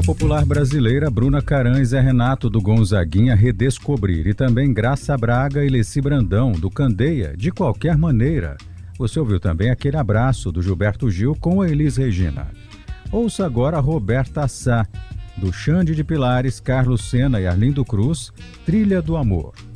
popular brasileira Bruna Caran e Zé Renato do Gonzaguinha Redescobrir, e também Graça Braga e Leci Brandão do Candeia, De Qualquer Maneira. Você ouviu também Aquele Abraço do Gilberto Gil com a Elis Regina. Ouça agora Roberta Sá, do Xande de Pilares, Carlos Sena e Arlindo Cruz, Trilha do Amor.